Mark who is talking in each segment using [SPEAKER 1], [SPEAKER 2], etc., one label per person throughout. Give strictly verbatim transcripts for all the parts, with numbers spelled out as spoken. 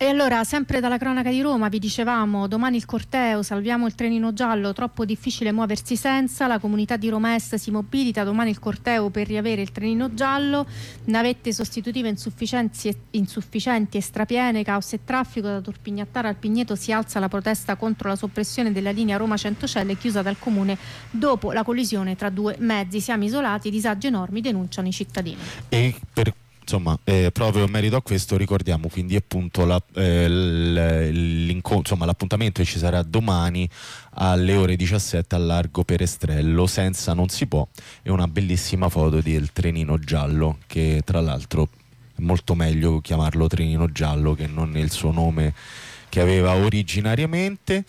[SPEAKER 1] E allora, sempre dalla cronaca di Roma, vi dicevamo, domani il corteo, salviamo il trenino giallo, troppo difficile muoversi senza, la comunità di Roma Est si mobilita, domani il corteo per riavere il trenino giallo, navette sostitutive insufficienti, insufficienti e strapiene, caos e traffico, da Torpignattara al Pigneto si alza la protesta contro la soppressione della linea Roma-Centocelle chiusa dal comune dopo la collisione tra due mezzi, siamo isolati, disagi enormi, denunciano i cittadini.
[SPEAKER 2] E per Insomma, eh, proprio in merito a questo ricordiamo quindi appunto la, eh, insomma, l'appuntamento che ci sarà domani alle ore diciassette al largo Perestrello, senza non si può, e una bellissima foto del trenino giallo, che tra l'altro è molto meglio chiamarlo trenino giallo che non il suo nome che aveva originariamente.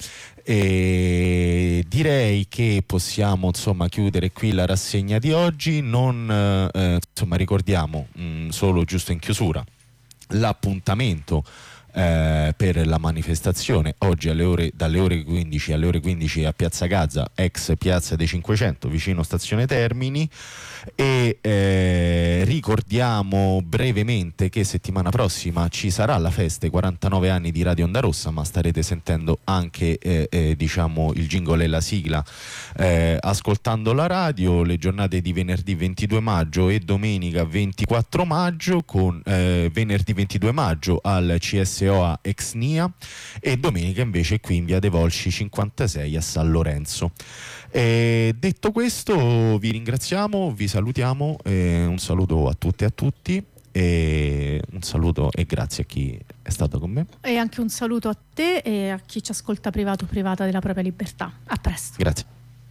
[SPEAKER 2] E direi che possiamo insomma chiudere qui la rassegna di oggi. Non eh, insomma ricordiamo mh, solo giusto in chiusura l'appuntamento eh, per la manifestazione oggi alle ore, dalle ore quindici alle ore quindici a Piazza Gazza, ex Piazza dei Cinquecento, vicino Stazione Termini. E eh, ricordiamo brevemente che settimana prossima ci sarà la festa, i quarantanove anni di Radio Onda Rossa, ma starete sentendo anche eh, eh, diciamo il jingle e la sigla eh, ascoltando la radio. Le giornate di venerdì ventidue maggio e domenica ventiquattro maggio, con eh, venerdì ventidue maggio al C S O A ex N I A e domenica invece qui in via De Volsci cinquantasei a San Lorenzo. E detto questo vi ringraziamo, vi salutiamo, eh, un saluto a tutte e a tutti, e un saluto e grazie a chi è stato con me.
[SPEAKER 1] E anche un saluto a te e a chi ci ascolta privato o privata della propria libertà. A presto.
[SPEAKER 2] Grazie.